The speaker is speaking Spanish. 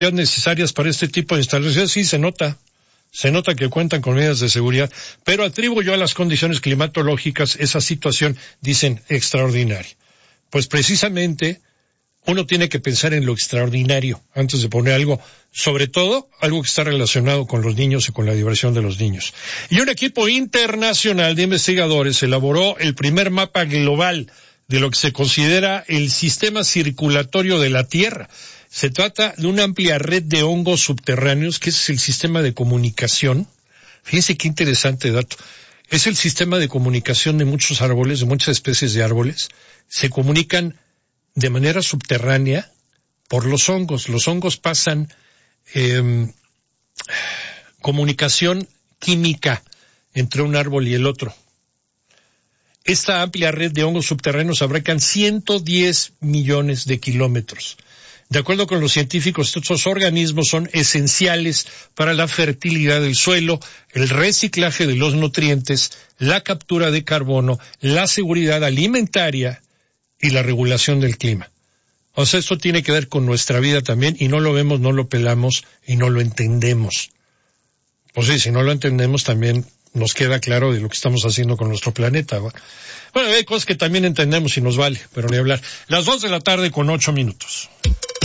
necesarias para este tipo de instalaciones, sí se nota que cuentan con medidas de seguridad, pero atribuyo yo a las condiciones climatológicas esa situación, dicen, extraordinaria. Pues precisamente uno tiene que pensar en lo extraordinario antes de poner algo, sobre todo algo que está relacionado con los niños y con la diversión de los niños. Y un equipo internacional de investigadores elaboró el primer mapa global de lo que se considera el sistema circulatorio de la Tierra. Se trata de una amplia red de hongos subterráneos, que es el sistema de comunicación. Fíjense qué interesante dato. Es el sistema de comunicación de muchos árboles, de muchas especies de árboles. Se comunican de manera subterránea por los hongos. Los hongos pasan comunicación química entre un árbol y el otro. Esta amplia red de hongos subterráneos abarcan 110 millones de kilómetros. De acuerdo con los científicos, estos organismos son esenciales para la fertilidad del suelo, el reciclaje de los nutrientes, la captura de carbono, la seguridad alimentaria y la regulación del clima. O sea, esto tiene que ver con nuestra vida también, y no lo vemos, no lo pelamos y no lo entendemos. Pues sí, si no lo entendemos también nos queda claro de lo que estamos haciendo con nuestro planeta. Bueno, hay cosas que también entendemos y nos vale, pero ni hablar. Las 2:08 p.m.